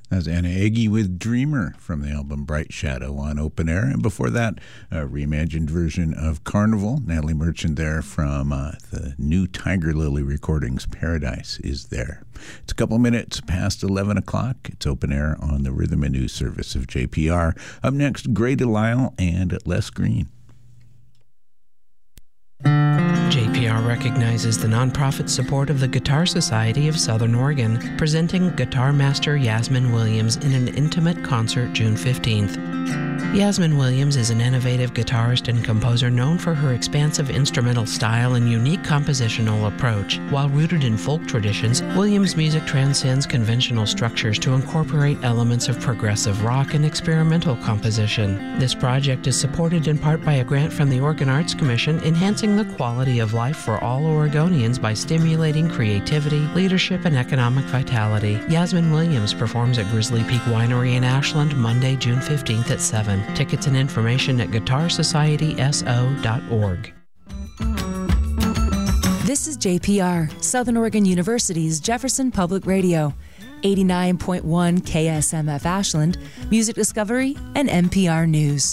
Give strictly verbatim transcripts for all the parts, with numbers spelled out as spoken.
That's Anna Eggy with Dreamer from the album Bright Shadow on Open Air. And before that, a reimagined version of Carnival. Natalie Merchant there from uh, the new Tiger Lily recordings. Paradise is there. It's a couple minutes past eleven o'clock. It's Open Air on the Rhythm and News Service of J P R. Up next, Gray Delisle and Les Green. J P R recognizes the nonprofit support of the Guitar Society of Southern Oregon, presenting guitar master Yasmin Williams in an intimate concert June fifteenth. Yasmin Williams is an innovative guitarist and composer known for her expansive instrumental style and unique compositional approach. While rooted in folk traditions, Williams' music transcends conventional structures to incorporate elements of progressive rock and experimental composition. This project is supported in part by a grant from the Oregon Arts Commission, enhancing the quality of life for all Oregonians by stimulating creativity, leadership, and economic vitality. Yasmin Williams performs at Grizzly Peak Winery in Ashland Monday, June fifteenth at seven. Tickets and information at guitar society s o dot org. This is J P R, Southern Oregon University's Jefferson Public Radio, eighty-nine point one K S M F Ashland, Music Discovery, and N P R News.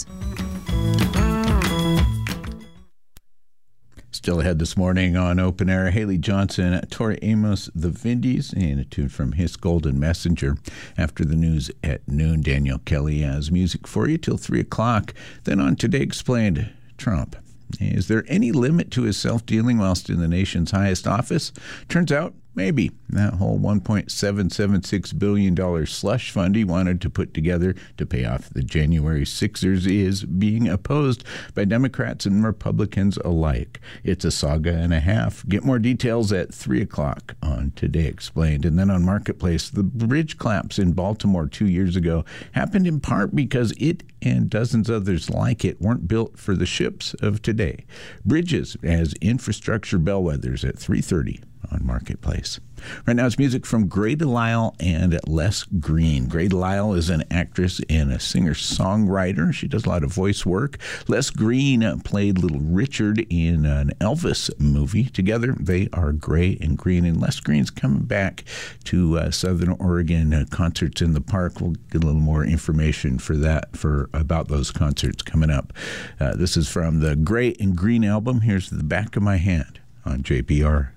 Still ahead this morning on Open Air, Haley Johnson, Tori Amos, The Vindies, and a tune from His Golden Messenger. After the news at noon, Daniel Kelly has music for you till three o'clock. Then on Today Explained, Trump. Is there any limit to his self-dealing whilst in the nation's highest office? Turns out, maybe. That whole one point seven seven six billion dollars slush fund he wanted to put together to pay off the January Sixers is being opposed by Democrats and Republicans alike. It's a saga and a half. Get more details at three o'clock on Today Explained. And then on Marketplace, the bridge collapse in Baltimore two years ago happened in part because it and dozens others like it weren't built for the ships of today. Bridges as infrastructure bellwethers at three thirty on Marketplace. Right now it's music from Gray Delisle and Les Green. Gray Delisle is an actress and a singer-songwriter. She does a lot of voice work. Les Green played Little Richard in an Elvis movie. Together, they are Gray and Green. And Les Green's coming back to uh, Southern Oregon uh, concerts in the park. We'll get a little more information for that, for about those concerts coming up. Uh, this is from the Gray and Green album. Here's The Back of My Hand on J P R.